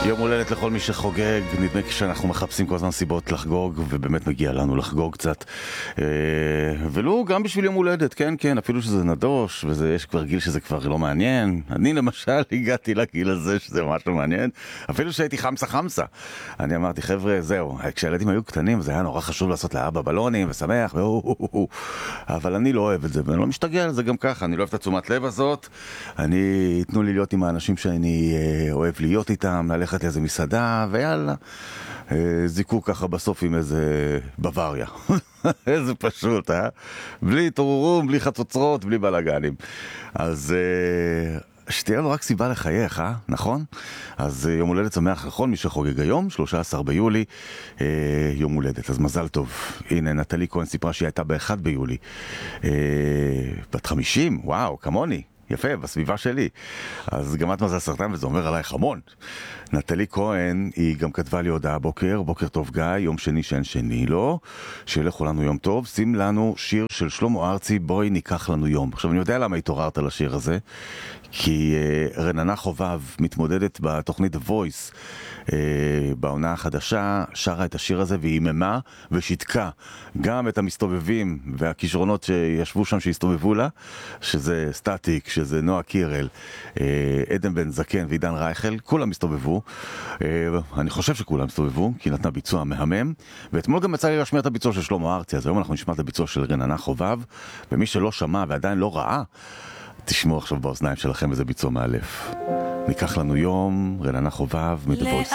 יום הולדת לכל מי שחוגג, נדמה שאנחנו מחפשים כל הזמן סיבות לחגוג, ובאמת מגיע לנו לחגוג קצת. ולא, גם בשביל יום הולדת, כן, כן, אפילו שזה נדוש, ויש כבר גיל שזה כבר לא מעניין. אני למשל הגעתי לגיל הזה שזה משהו מעניין, אפילו שהייתי חמסה. אני אמרתי, חבר'ה, זהו, כשהילדים היו קטנים, זה היה נורא חשוב לעשות לאבא בלונים, ושמח, אבל אני לא אוהב את זה, ואני לא משתגע על זה גם ככה, אני לא אוהב את התשומת לב הזאת, תנו לי להיות עם האנשים שאני אוהב להיות איתם, ללכת לאיזה מסעדה, ויאללה, זיקו ככה בסוף עם איזה בוואריה. איזה פשוט, בלי תורורום, בלי חצוצרות, בלי בלגנים. אז שתהיה לו רק סיבה לחייך, נכון? אז יום הולדת שמח לכל מי שחוגג היום, 13 ביולי, יום הולדת, אז מזל טוב. הנה, נטלי כהן סיפרה שהיא הייתה ב-1 ביולי. בת 50, וואו, כמוני. יפה, בסביבה שלי. אז גם את מזל סרטן, וזה אומר עלייך המון. נטלי כהן, היא גם כתבה לי הודעה בוקר, בוקר טוב גיא, יום שני שאין שני לו, שילכו לנו יום טוב, שים לנו שיר של שלמה ארצי, בואי ניקח לנו יום. עכשיו, אני יודע למה התעוררת לשיר הזה, כי רננה חובב מתמודדת בתוכנית The Voice, בעונה החדשה, שרה את השיר הזה והיממה ושיתקה גם את המסתובבים והכישרונות שישבו שם שהסתובבו לה, שזה סטטיק, שזה נועה קירל, עדן בן זקן ועידן רייכל, כולם הסתובבו. אני חושב שכולם הסתובבו, כי נתנה ביצוע מהמם, ואתמול גם יצא לי להשמיע את הביצוע של שלמה ארצי, אז היום אנחנו נשמע את הביצוע של רננה חובב, ומי שלא שמע ועדיין לא ראה, תשמעו עכשיו באוזניים שלכם איזה ביצוע מאלף. ניקח לנו יום, רננה חובב, מ-The Voice.